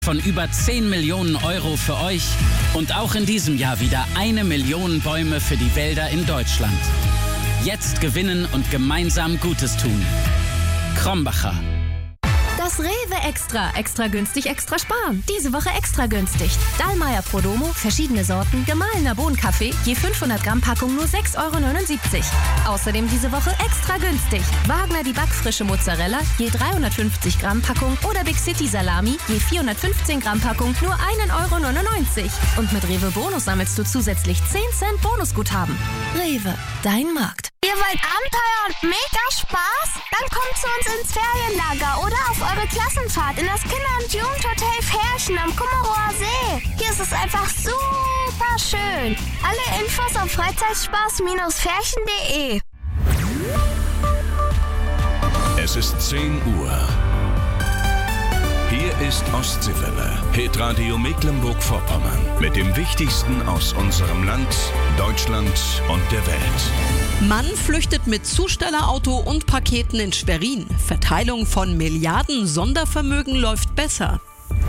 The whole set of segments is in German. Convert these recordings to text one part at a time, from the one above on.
von über 10 Millionen Euro für euch und auch in diesem Jahr wieder 1 Million Bäume für die Wälder in Deutschland. Jetzt gewinnen und gemeinsam Gutes tun. Krombacher. Das Rewe Extra günstig, extra sparen. Diese Woche extra günstig. Dallmayr Prodomo, verschiedene Sorten, gemahlener Bohnenkaffee, je 500 Gramm Packung nur 6,79 €. Außerdem diese Woche extra günstig. Wagner die backfrische Mozzarella, je 350 Gramm Packung oder Big City Salami, je 415 Gramm Packung nur 1,99 €. Und mit Rewe Bonus sammelst du zusätzlich 10 Cent Bonusguthaben. Rewe, dein Markt. Ihr wollt Abenteuer und mega Spaß? Dann kommt zu uns ins Ferienlager oder auf eure Klassenfahrt in das Kinder- und Jugendhotel Ferchen am Kummerower See. Hier ist es einfach super schön. Alle Infos auf freizeitspaß-ferchen.de. Es ist 10 Uhr. Hier ist Ostseewelle, Hitradio Mecklenburg-Vorpommern. Mit dem Wichtigsten aus unserem Land, Deutschland und der Welt. Mann flüchtet mit Zustellerauto und Paketen in Schwerin. Verteilung von Milliarden Sondervermögen läuft besser.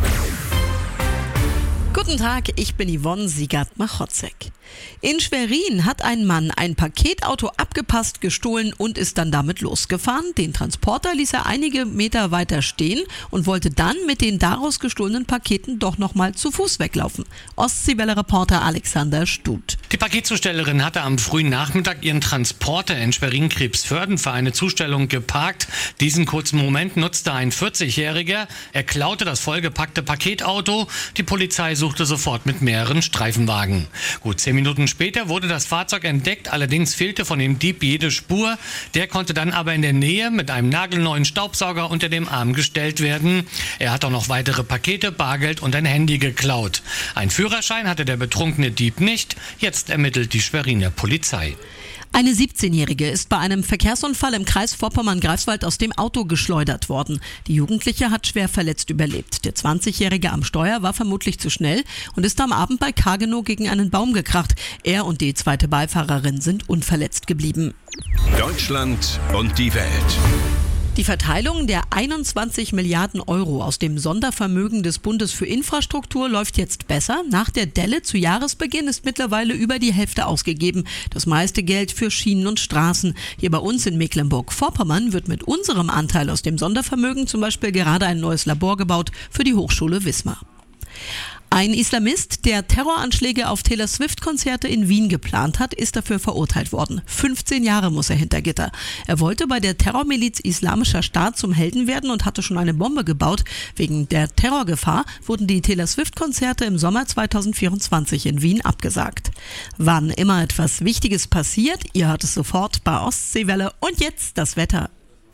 Guten Tag, ich bin Yvonne Siegert-Machotzek. In Schwerin hat ein Mann ein Paketauto abgepasst, gestohlen und ist dann damit losgefahren. Den Transporter ließ er einige Meter weiter stehen und wollte dann mit den daraus gestohlenen Paketen doch nochmal zu Fuß weglaufen. Ostseewelle-Reporter Alexander Stut. Die Paketzustellerin hatte am frühen Nachmittag ihren Transporter in Schwerin-Krebsförden für eine Zustellung geparkt. Diesen kurzen Moment nutzte ein 40-Jähriger. Er klaute das vollgepackte Paketauto. Die Polizei suchte sofort mit mehreren Streifenwagen. Gut 10 Minuten später wurde das Fahrzeug entdeckt, allerdings fehlte von dem Dieb jede Spur. Der konnte dann aber in der Nähe mit einem nagelneuen Staubsauger unter dem Arm gestellt werden. Er hat auch noch weitere Pakete, Bargeld und ein Handy geklaut. Ein Führerschein hatte der betrunkene Dieb nicht. Jetzt ermittelt die Schweriner Polizei. Eine 17-Jährige ist bei einem Verkehrsunfall im Kreis Vorpommern-Greifswald aus dem Auto geschleudert worden. Die Jugendliche hat schwer verletzt überlebt. Der 20-Jährige am Steuer war vermutlich zu schnell und ist am Abend bei Kargenow gegen einen Baum gekracht. Er und die zweite Beifahrerin sind unverletzt geblieben. Deutschland und die Welt. Die Verteilung der 21 Milliarden Euro aus dem Sondervermögen des Bundes für Infrastruktur läuft jetzt besser. Nach der Delle zu Jahresbeginn ist mittlerweile über die Hälfte ausgegeben. Das meiste Geld für Schienen und Straßen. Hier bei uns in Mecklenburg-Vorpommern wird mit unserem Anteil aus dem Sondervermögen zum Beispiel gerade ein neues Labor gebaut für die Hochschule Wismar. Ein Islamist, der Terroranschläge auf Taylor Swift-Konzerte in Wien geplant hat, ist dafür verurteilt worden. 15 Jahre muss er hinter Gitter. Er wollte bei der Terrormiliz Islamischer Staat zum Helden werden und hatte schon eine Bombe gebaut. Wegen der Terrorgefahr wurden die Taylor Swift-Konzerte im Sommer 2024 in Wien abgesagt. Wann immer etwas Wichtiges passiert, ihr hört es sofort bei Ostseewelle. Und jetzt das Wetter.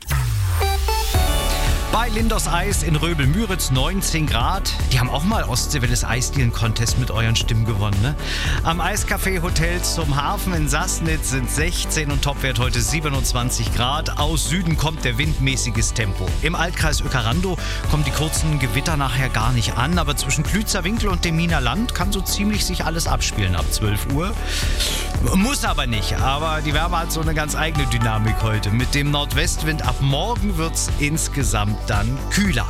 Bei Lindos Eis in Röbel-Müritz 19 Grad. Die haben auch mal Ostseewelles Eisdielen-Contest mit euren Stimmen gewonnen, ne? Am Eiscafé Hotel zum Hafen in Sassnitz sind 16 und Topwert heute 27 Grad. Aus Süden kommt der windmäßiges Tempo. Im Altkreis Uekerrandow kommen die kurzen Gewitter nachher gar nicht an, aber zwischen Klützer Winkel und dem Miner Land kann so ziemlich sich alles abspielen ab 12 Uhr. Muss aber nicht, aber die Wärme hat so eine ganz eigene Dynamik heute. Mit dem Nordwestwind ab morgen wird's insgesamt dann kühler.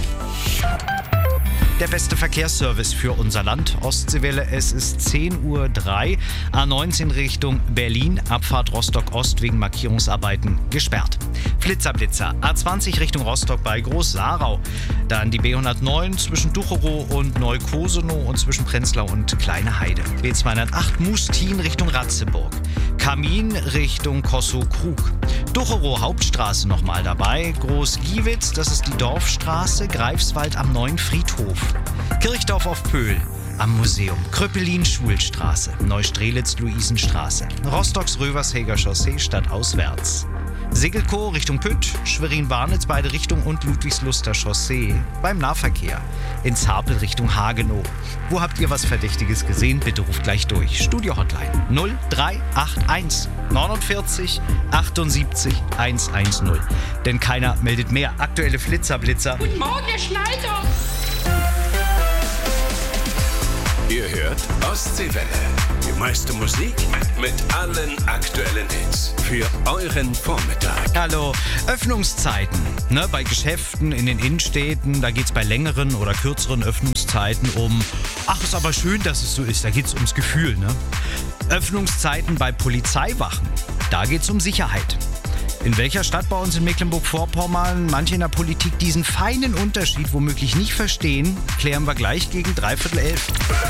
Der beste Verkehrsservice für unser Land. Ostseewelle, es ist 10:03 Uhr. A19 Richtung Berlin, Abfahrt Rostock-Ost wegen Markierungsarbeiten gesperrt. Blitzerblitzer, A20 Richtung Rostock bei Groß-Sarau. Dann die B109 zwischen Ducherow und Neukosenow und zwischen Prenzlau und Kleine Heide. B208 Mustin Richtung Ratzeburg. Kamin Richtung Kossow-Krug. Ducherow Hauptstraße nochmal dabei. Groß-Giewitz, das ist die Dorfstraße. Greifswald am Neuen Friedhof. Kirchdorf auf Pöhl am Museum. Kröppelin-Schulstraße. Neustrelitz-Luisenstraße. Rostocks Rövershäger Chaussee stadtauswärts. Segelkow Richtung Pütt, Schwerin-Barnitz beide Richtungen und Ludwigsluster Chaussee beim Nahverkehr. In Zapel Richtung Hagenow. Wo habt ihr was Verdächtiges gesehen? Bitte ruft gleich durch. Studio-Hotline 0381 49 78 110. Denn keiner meldet mehr. Aktuelle Flitzer-Blitzer. Guten Morgen, Herr Schneider. Ihr hört Ostseewelle. Die meiste Musik mit allen aktuellen Hits. Für euren Vormittag. Hallo, Öffnungszeiten. Bei Geschäften in den Innenstädten, da geht es bei längeren oder kürzeren Öffnungszeiten um, ist aber schön, dass es so ist, da geht es ums Gefühl. Öffnungszeiten bei Polizeiwachen, da geht es um Sicherheit. In welcher Stadt bei uns in Mecklenburg-Vorpommern manche in der Politik diesen feinen Unterschied womöglich nicht verstehen, klären wir gleich gegen 11:45.